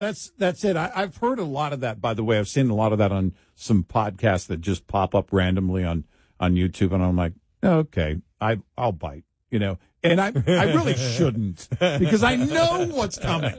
That's it. I've heard a lot of that, by the way. I've seen a lot of that on some podcasts that just pop up randomly on YouTube, and I'm like, okay, I'll bite, and I really shouldn't, because I know what's coming,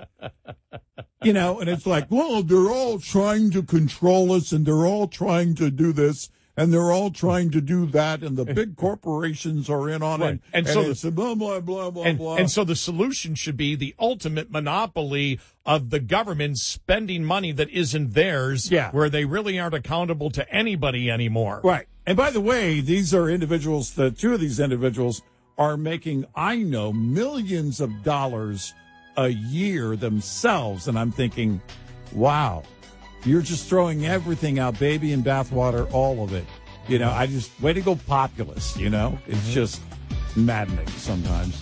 and it's like, well, they're all trying to control us, and they're all trying to do this, and they're all trying to do that, and the big corporations are in on it, and so it's blah, blah, blah, blah, blah. And so the solution should be the ultimate monopoly of the government spending money that isn't theirs, where they really aren't accountable to anybody anymore. Right. And by the way, these are individuals, two of these individuals are making, I know, millions of dollars a year themselves, and I'm thinking, wow. You're just throwing everything out, baby and bathwater, all of it. Way to go populist, It's just maddening sometimes.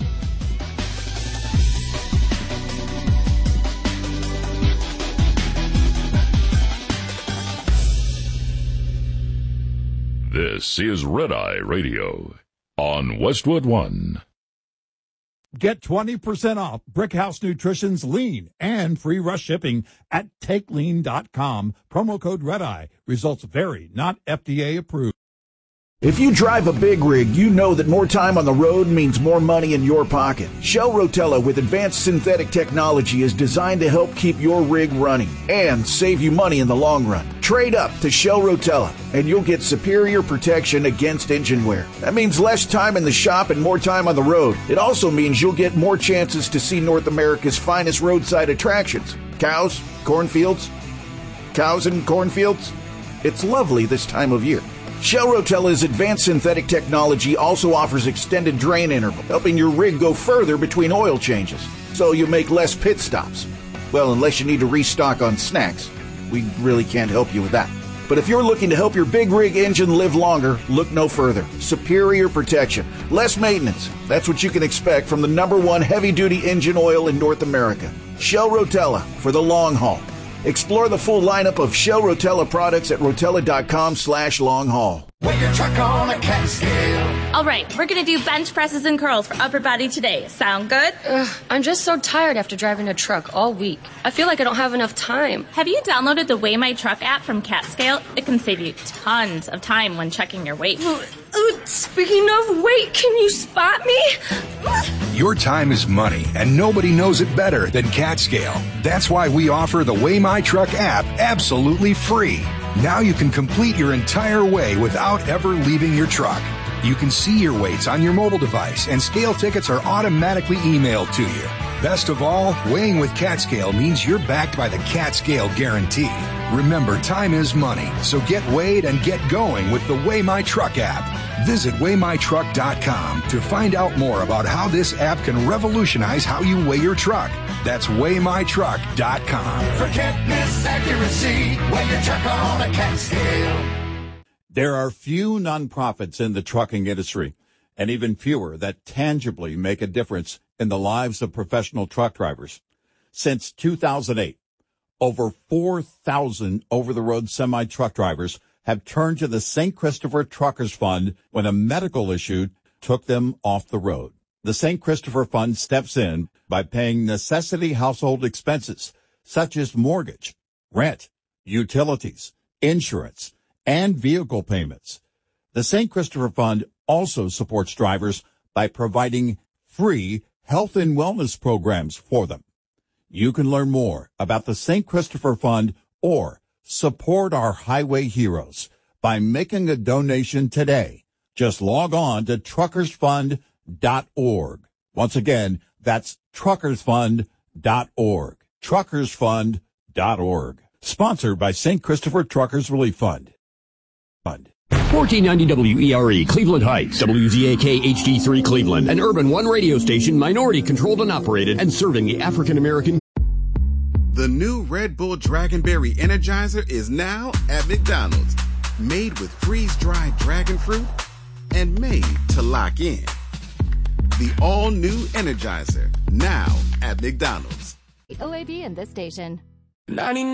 This is Red Eye Radio on Westwood One. Get 20% off Brickhouse Nutrition's Lean and free rush shipping at TakeLean.com. Promo code REDEYE. Results vary, not FDA approved. If you drive a big rig, you know that more time on the road means more money in your pocket. Shell Rotella with advanced synthetic technology is designed to help keep your rig running and save you money in the long run. Trade up to Shell Rotella and you'll get superior protection against engine wear. That means less time in the shop and more time on the road. It also means you'll get more chances to see North America's finest roadside attractions. Cows, cornfields, cows and cornfields. It's lovely this time of year. Shell Rotella's advanced synthetic technology also offers extended drain interval, helping your rig go further between oil changes, so you make less pit stops. Well, unless you need to restock on snacks. We really can't help you with that. But if you're looking to help your big rig engine live longer, look no further. Superior protection, less maintenance. That's what you can expect from the #1 heavy-duty engine oil in North America. Shell Rotella for the long haul. Explore the full lineup of Shell Rotella products at Rotella.com/long haul. Weigh your truck on a cat scale. All right, we're going to do bench presses and curls for upper body today. Sound good? I'm just so tired after driving a truck all week. I feel like I don't have enough time. Have you downloaded the Weigh My Truck app from CatScale? It can save you tons of time when checking your weight. Speaking of weight, can you spot me? Your time is money, and nobody knows it better than CatScale. That's why we offer the Weigh My Truck app absolutely free. Now you can complete your entire weigh without ever leaving your truck. You can see your weights on your mobile device, and scale tickets are automatically emailed to you. Best of all, weighing with CatScale means you're backed by the CatScale guarantee. Remember, time is money, so get weighed and get going with the Weigh My Truck app. Visit WeighMyTruck.com to find out more about how this app can revolutionize how you weigh your truck. That's WeighMyTruck.com. Forget accuracy. Weigh your truck on a cat scale. There are few nonprofits in the trucking industry, and even fewer that tangibly make a difference in the lives of professional truck drivers. Since 2008, over 4,000 over-the-road semi-truck drivers have turned to the St. Christopher Truckers Fund when a medical issue took them off the road. The St. Christopher Fund steps in by paying necessity household expenses such as mortgage, rent, utilities, insurance, and vehicle payments. The St. Christopher Fund also supports drivers by providing free health and wellness programs for them. You can learn more about the St. Christopher Fund or support our highway heroes by making a donation today. Just log on to truckersfund.org. Once again, that's truckersfund.org. Truckersfund.org. Sponsored by St. Christopher Truckers Relief Fund. 1490 WERE, Cleveland Heights, WZAK HD3 Cleveland, an Urban One radio station, minority controlled and operated, and serving the African American. The new Red Bull Dragonberry Energizer is now at McDonald's. Made with freeze-dried dragon fruit and made to lock in. The all-new Energizer, now at McDonald's. OAB in this station. 99